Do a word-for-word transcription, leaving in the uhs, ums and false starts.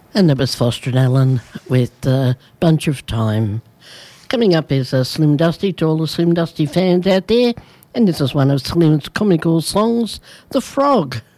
And that was Foster and Allen with uh, Bunch of Time. Coming up is uh, Slim Dusty to all the Slim Dusty fans out there. And this is one of Slim's comical songs, The Frog.